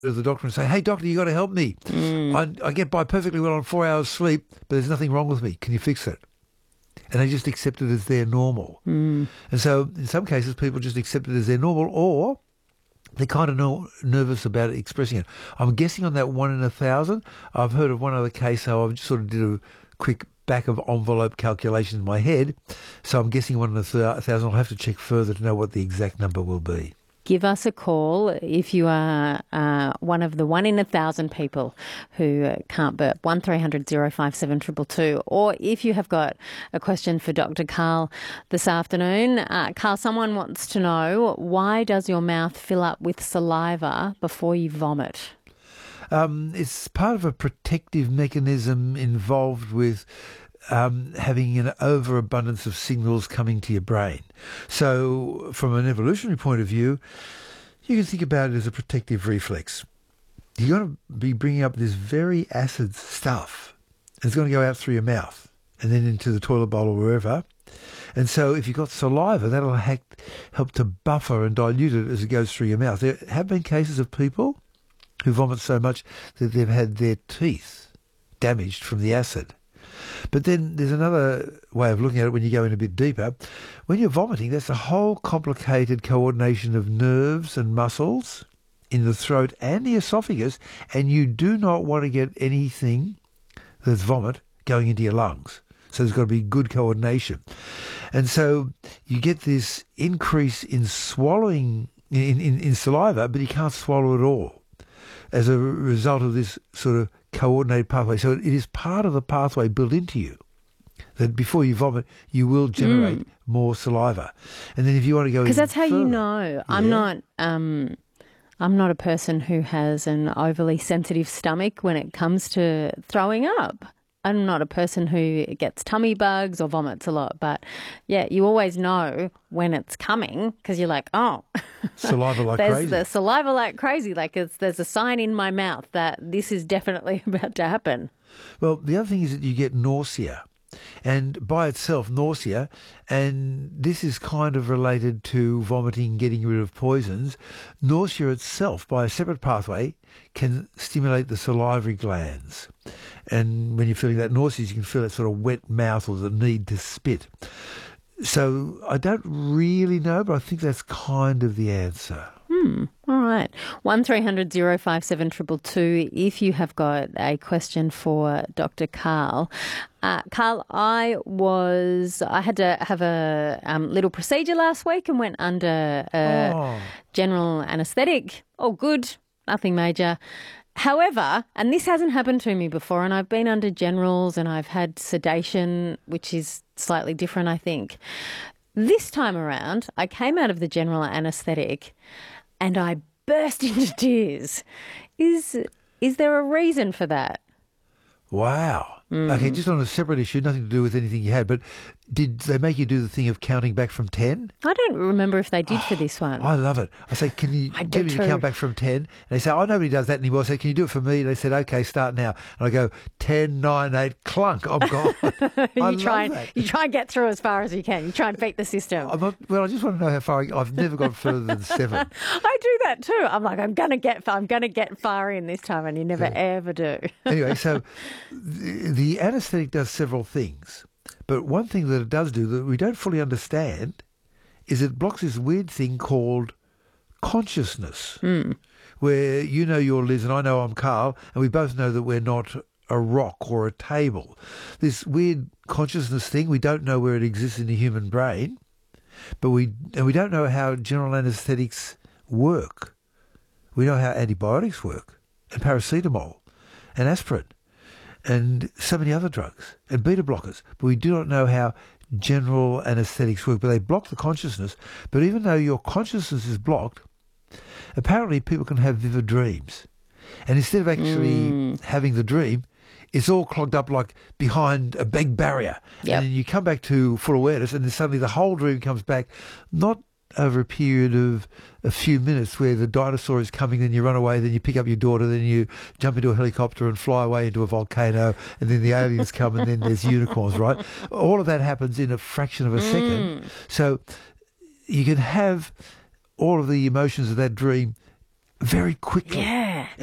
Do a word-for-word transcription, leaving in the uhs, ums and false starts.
to the doctor and say, hey, doctor, you got to help me. Mm. I, I get by perfectly well on four hours sleep, but there's nothing wrong with me. Can you fix it? And they just accept it as their normal. Mm. And so in some cases, people just accept it as their normal, or they're kind of no, nervous about expressing it. I'm guessing on that one in a thousand. I've heard of one other case, so I just sort of did a quick back of envelope calculation in my head. So I'm guessing one in a thousand. I'll have to check further to know what the exact number will be. Give us a call if you are uh, one of the one in a thousand people who can't burp. one three hundred oh five seven two two two. Or if you have got a question for Doctor Karl this afternoon. Uh, Karl, someone wants to know, why does your mouth fill up with saliva before you vomit? Um, it's part of a protective mechanism involved with Um, having an overabundance of signals coming to your brain. So from an evolutionary point of view, you can think about it as a protective reflex. You're going to be bringing up this very acid stuff. It's going to go out through your mouth and then into the toilet bowl or wherever. And so if you've got saliva, that'll ha- help to buffer and dilute it as it goes through your mouth. There have been cases of people who vomit so much that they've had their teeth damaged from the acid. But then there's another way of looking at it when you go in a bit deeper. When you're vomiting, that's a whole complicated coordination of nerves and muscles in the throat and the esophagus, and you do not want to get anything that's vomit going into your lungs. So there's got to be good coordination. And so you get this increase in swallowing, in, in, in saliva, but you can't swallow it all as a result of this sort of coordinated pathway. So it is part of the pathway built into you that before you vomit, you will generate mm. more saliva. And then if you want to go, because that's how further, you know. Yeah. I'm not. Um, I'm not a person who has an overly sensitive stomach when it comes to throwing up. I'm not a person who gets tummy bugs or vomits a lot, but yeah, you always know when it's coming because you're like, oh, saliva like there's crazy. The saliva like crazy. Like it's, there's a sign in my mouth that this is definitely about to happen. Well, the other thing is that you get nausea. And by itself, nausea, and this is kind of related to vomiting, getting rid of poisons. Nausea itself, by a separate pathway, can stimulate the salivary glands. And when you're feeling that nausea, you can feel that sort of wet mouth or the need to spit. So I don't really know, but I think that's kind of the answer. Hmm. All right. one three hundred oh five seven two two two if you have got a question for Doctor Karl. Uh, Karl, I was, I had to have a um, little procedure last week and went under a oh. general anaesthetic. All good, nothing major. However, and this hasn't happened to me before, and I've been under generals and I've had sedation, which is slightly different, I think. This time around, I came out of the general anaesthetic and I burst into tears. Is is there a reason for that? Wow. Mm. Okay, just on a separate issue, nothing to do with anything you had, but did they make you do the thing of counting back from ten? I don't remember if they did oh, for this one. I love it. I say, can you I get me to too. count back from ten? And they say, oh, nobody does that anymore. I say, can you do it for me? And they said, okay, start now. And I go, ten, nine, eight, clunk, I'm gone. you I try love and, that. You try and get through as far as you can. You try and beat the system. I'm not, well, I just want to know how far I, I've never gone further than seven. I do that too. I'm like, I'm gonna get, I'm gonna get far in this time, and you never yeah. ever do. Anyway, so the, the anaesthetic does several things, but one thing that it does do that we don't fully understand is it blocks this weird thing called consciousness, mm. where you know you're Liz and I know I'm Karl, and we both know that we're not a rock or a table. This weird consciousness thing, we don't know where it exists in the human brain, but we and we don't know how general anaesthetics work. We know how antibiotics work, and paracetamol, and aspirin, and so many other drugs, and beta blockers, but we do not know how general anaesthetics work. But they block the consciousness. But even though your consciousness is blocked, apparently people can have vivid dreams. And instead of actually mm. having the dream, it's all clogged up like behind a big barrier. Yep. And then you come back to full awareness, and then suddenly the whole dream comes back, not over a period of a few minutes where the dinosaur is coming, then you run away, then you pick up your daughter, then you jump into a helicopter and fly away into a volcano, and then the aliens come, and then there's unicorns, right? All of that happens in a fraction of a mm. second. So you can have all of the emotions of that dream very quickly. Yeah.